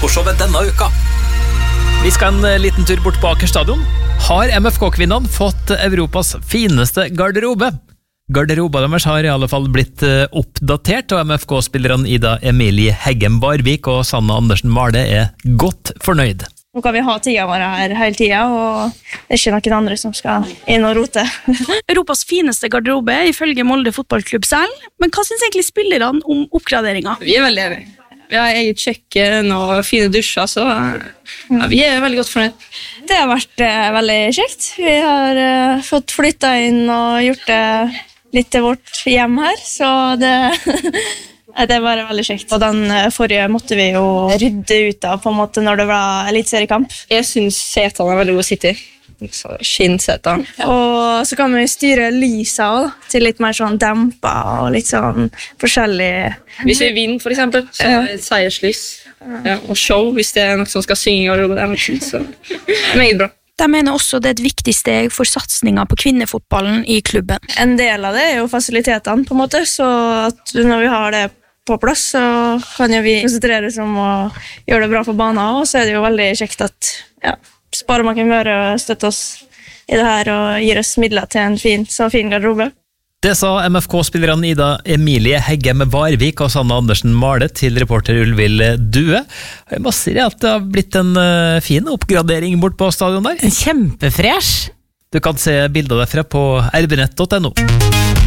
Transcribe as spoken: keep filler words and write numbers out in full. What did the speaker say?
Showet denne uka. Vi skal en liten tur bort på Aker stadion. Har M F K-kvinnene fått Europas fineste garderobe? Garderoba deres har i alle fall blitt oppdatert, og M F K-spillerne Ida Emilie Heggem Varvik og Sanna Andersen Male er godt fornøyd. Nå kan vi ha tida våre her hele tida, og det er ikke noen andre som skal inn og rote. Europas fineste garderobe ifølge Molde fotballklubb selv, men hva synes egentlig spillerne om oppgraderinga? Vi er veldig enige. Vi har eget kjøkken og fine dusjer, så ja, vi er veldig godt fornøyd. Det har vært eh, veldig kjekt. Vi har eh, fått flytta inn og gjort det litt til vårt hjem her, så det... Det er bare veldig kjekt. Og den forrige måtte vi jo rydde ut av på en måte når det var elitseriekamp. Jeg synes setene er veldig gode å sitte i. Skinnseter. Og så kan vi styre lysa også, til litt mer sånn dempa og litt sånn forskjellig. Hvis vi vinner for eksempel, så er det et seierslys. Ja, og show, hvis det er noe som skal synge og det er noe, så meget bra. De mener også det er et viktig steg for satsninga på kvinnefotballen i klubben. En del av det er jo fasilitetene på en måte, så at når vi har det på plass, så kan jo vi konsentrere oss om å gjøre det bra for banen, og så er det jo veldig kjekt at ja, Sparebanken Møre støtter oss i det her og gir oss midler til en fin, så fin garderobe. Det sa M F K-spillerne Ida Emilie Heggem Varvik og Sanna Andersen Male til reporter Ulvild Due. Jeg må si at det har blitt en uh, fin oppgradering bort på stadion der. Kjempefresh! Du kan se bilder derfra på r b nett punktum no.